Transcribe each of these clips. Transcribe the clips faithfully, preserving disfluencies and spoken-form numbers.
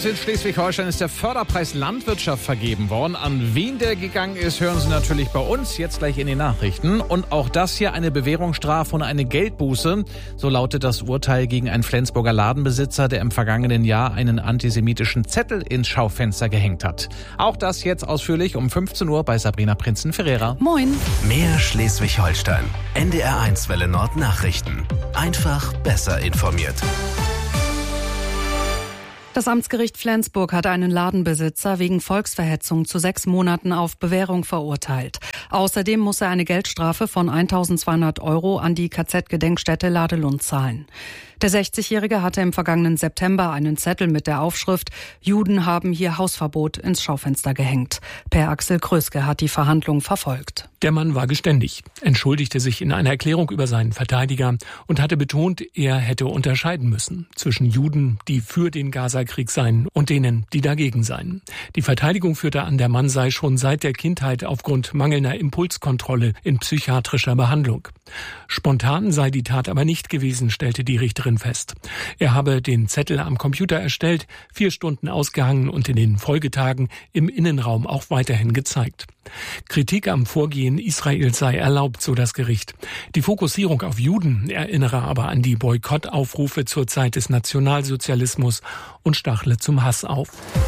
uns in Schleswig-Holstein ist der Förderpreis Landwirtschaft vergeben worden. An wen der gegangen ist, hören Sie natürlich bei uns, jetzt gleich in den Nachrichten. Und auch das hier eine Bewährungsstrafe und eine Geldbuße. So lautet das Urteil gegen einen Flensburger Ladenbesitzer, der im vergangenen Jahr einen antisemitischen Zettel ins Schaufenster gehängt hat. Auch das jetzt ausführlich um fünfzehn Uhr bei Sabrina Prinzen-Ferreira. Moin. Mehr Schleswig-Holstein. N D R eins Welle Nord Nachrichten. Einfach besser informiert. Das Amtsgericht Flensburg hat einen Ladenbesitzer wegen Volksverhetzung zu sechs Monaten auf Bewährung verurteilt. Außerdem muss er eine Geldstrafe von eintausendzweihundert Euro an die K Z-Gedenkstätte Ladelund zahlen. Der sechzigjährige hatte im vergangenen September einen Zettel mit der Aufschrift „Juden haben hier Hausverbot" ins Schaufenster gehängt. Per Axel Kröske hat die Verhandlung verfolgt. Der Mann war geständig, entschuldigte sich in einer Erklärung über seinen Verteidiger und hatte betont, er hätte unterscheiden müssen zwischen Juden, die für den Gaza-Krieg seien, und denen, die dagegen seien. Die Verteidigung führte an, der Mann sei schon seit der Kindheit aufgrund mangelnder Impulskontrolle in psychiatrischer Behandlung. Spontan sei die Tat aber nicht gewesen, stellte die Richterin fest. Er habe den Zettel am Computer erstellt, vier Stunden ausgehangen und in den Folgetagen im Innenraum auch weiterhin gezeigt. Kritik am Vorgehen Israels sei erlaubt, so das Gericht. Die Fokussierung auf Juden erinnere aber an die Boykottaufrufe zur Zeit des Nationalsozialismus und stachle zum Hass auf.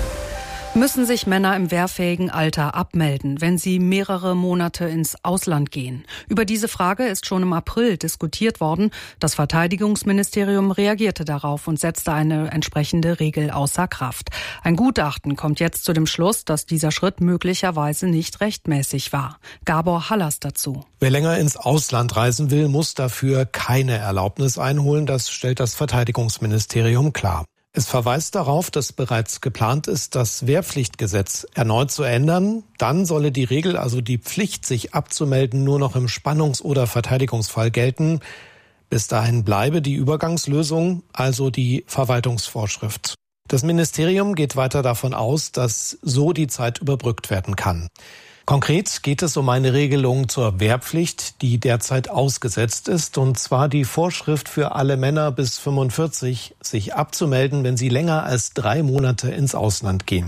Müssen sich Männer im wehrfähigen Alter abmelden, wenn sie mehrere Monate ins Ausland gehen? Über diese Frage ist schon im April diskutiert worden. Das Verteidigungsministerium reagierte darauf und setzte eine entsprechende Regel außer Kraft. Ein Gutachten kommt jetzt zu dem Schluss, dass dieser Schritt möglicherweise nicht rechtmäßig war. Gabor Hallas dazu. Wer länger ins Ausland reisen will, muss dafür keine Erlaubnis einholen. Das stellt das Verteidigungsministerium klar. Es verweist darauf, dass bereits geplant ist, das Wehrpflichtgesetz erneut zu ändern. Dann solle die Regel, also die Pflicht, sich abzumelden, nur noch im Spannungs- oder Verteidigungsfall gelten. Bis dahin bleibe die Übergangslösung, also die Verwaltungsvorschrift. Das Ministerium geht weiter davon aus, dass so die Zeit überbrückt werden kann. Konkret geht es um eine Regelung zur Wehrpflicht, die derzeit ausgesetzt ist, und zwar die Vorschrift für alle Männer bis fünfundvierzig, sich abzumelden, wenn sie länger als drei Monate ins Ausland gehen.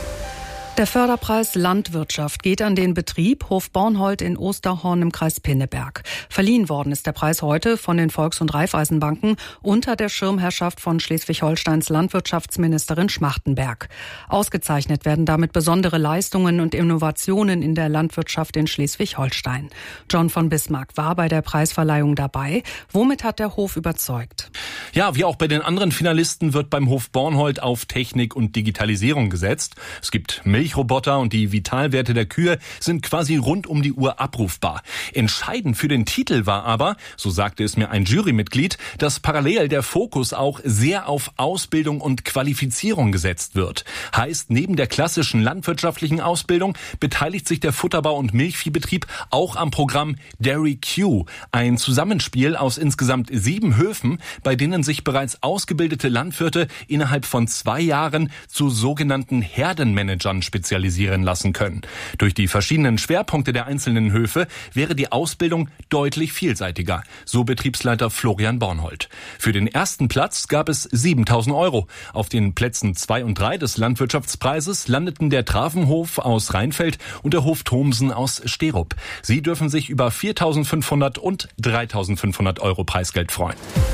Der Förderpreis Landwirtschaft geht an den Betrieb Hof Bornhold in Osterhorn im Kreis Pinneberg. Verliehen worden ist der Preis heute von den Volks- und Raiffeisenbanken unter der Schirmherrschaft von Schleswig-Holsteins Landwirtschaftsministerin Schmachtenberg. Ausgezeichnet werden damit besondere Leistungen und Innovationen in der Landwirtschaft in Schleswig-Holstein. John von Bismarck war bei der Preisverleihung dabei. Womit hat der Hof überzeugt? Ja, wie auch bei den anderen Finalisten wird beim Hof Bornhold auf Technik und Digitalisierung gesetzt. Es gibt Milchroboter und die Vitalwerte der Kühe sind quasi rund um die Uhr abrufbar. Entscheidend für den Titel war aber, so sagte es mir ein Jurymitglied, dass parallel der Fokus auch sehr auf Ausbildung und Qualifizierung gesetzt wird. Heißt, neben der klassischen landwirtschaftlichen Ausbildung beteiligt sich der Futterbau- und Milchviehbetrieb auch am Programm Dairy Q, ein Zusammenspiel aus insgesamt sieben Höfen, bei denen sich bereits ausgebildete Landwirte innerhalb von zwei Jahren zu sogenannten Herdenmanagern spezialisieren lassen können. Durch die verschiedenen Schwerpunkte der einzelnen Höfe wäre die Ausbildung deutlich vielseitiger, so Betriebsleiter Florian Bornhold. Für den ersten Platz gab es siebentausend Euro. Auf den Plätzen zwei und drei des Landwirtschaftspreises landeten der Travenhof aus Rheinfeld und der Hof Thomsen aus Sterup. Sie dürfen sich über viertausendfünfhundert und dreitausendfünfhundert Euro Preisgeld freuen.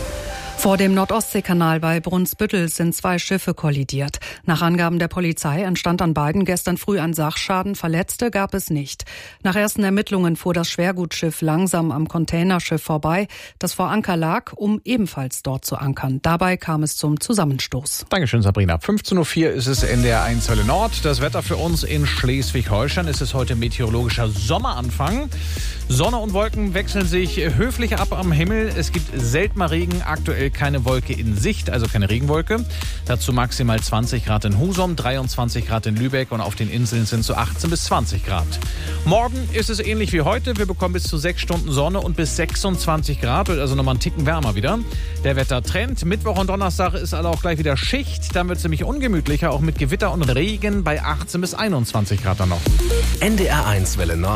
Vor dem Nordostseekanal bei Brunsbüttel sind zwei Schiffe kollidiert. Nach Angaben der Polizei entstand an beiden gestern früh ein Sachschaden. Verletzte gab es nicht. Nach ersten Ermittlungen fuhr das Schwergutschiff langsam am Containerschiff vorbei, das vor Anker lag, um ebenfalls dort zu ankern. Dabei kam es zum Zusammenstoß. Dankeschön, Sabrina. fünfzehn Uhr vier ist es N D R eins Welle Nord. Das Wetter für uns in Schleswig-Holstein. Es ist heute meteorologischer Sommeranfang. Sonne und Wolken wechseln sich höflich ab am Himmel. Es gibt selten mal Regen, aktuell keine Wolke in Sicht, also keine Regenwolke. Dazu maximal zwanzig Grad in Husum, dreiundzwanzig Grad in Lübeck und auf den Inseln sind so achtzehn bis zwanzig Grad. Morgen ist es ähnlich wie heute. Wir bekommen bis zu sechs Stunden Sonne und bis sechsundzwanzig Grad, wird also nochmal einen Ticken wärmer wieder. Der Wettertrend. Mittwoch und Donnerstag ist also auch gleich wieder Schicht. Dann wird es nämlich ungemütlicher, auch mit Gewitter und Regen bei achtzehn bis einundzwanzig Grad dann noch. N D R eins Welle Nord.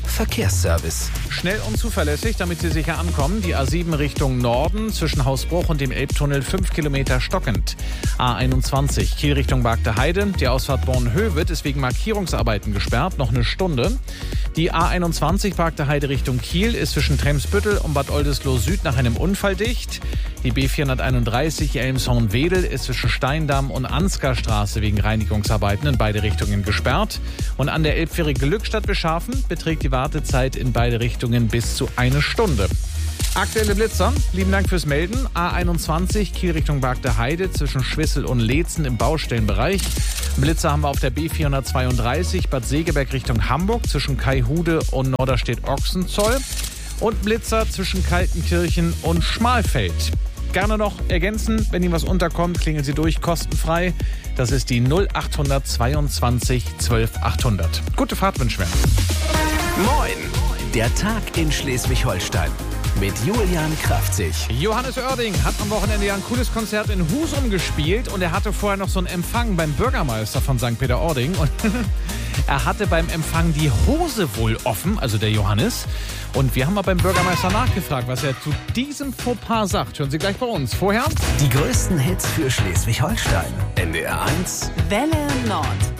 Verkehrsservice. Schnell und zuverlässig, damit Sie sicher ankommen. Die A sieben Richtung Norden zwischen Hausbruch und dem Elbtunnel fünf Kilometer stockend. A einundzwanzig Kiel Richtung Bargteheide. Die Ausfahrt Bornhöved ist wegen Markierungsarbeiten gesperrt. Noch eine Stunde. Die A einundzwanzig Bargteheide Richtung Kiel ist zwischen Tremsbüttel und Bad Oldesloe Süd nach einem Unfall dicht. Die B vierhunderteinunddreißig Elmshorn-Wedel ist zwischen Steindamm und Ansgarstraße wegen Reinigungsarbeiten in beide Richtungen gesperrt. Und an der Elbfähre Glückstadt-Beschafen beträgt die Wartezeit in beide Richtungen bis zu eine Stunde. Aktuelle Blitzer, lieben Dank fürs Melden. A einundzwanzig Kiel Richtung Bargteheide zwischen Schwissel und Leetzen im Baustellenbereich. Blitzer haben wir auf der B vierhundertzweiunddreißig Bad Segeberg Richtung Hamburg zwischen Kaihude und Norderstedt-Ochsenzoll. Und Blitzer zwischen Kaltenkirchen und Schmalfeld. Gerne noch ergänzen, wenn Ihnen was unterkommt, klingeln Sie durch, kostenfrei. Das ist die null acht zweiundzwanzig zwölf achthundert. Gute Fahrt wünschen wir. Moin! Der Tag in Schleswig-Holstein mit Julian Kraftzig. Johannes Oerding hat am Wochenende ja ein cooles Konzert in Husum gespielt und er hatte vorher noch so einen Empfang beim Bürgermeister von Sankt Peter-Ording und er hatte beim Empfang die Hose wohl offen, also der Johannes. Und wir haben mal beim Bürgermeister nachgefragt, was er zu diesem Fauxpas sagt. Hören Sie gleich bei uns. Vorher Die größten Hits für Schleswig-Holstein. N D R eins Welle Nord.